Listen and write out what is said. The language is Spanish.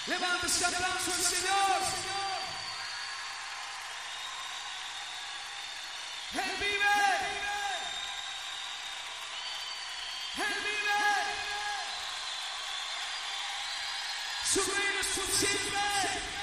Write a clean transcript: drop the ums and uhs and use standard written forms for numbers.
Levanta ese aplauso al Señor. Él vive. Él vive. Su reino es por siempre.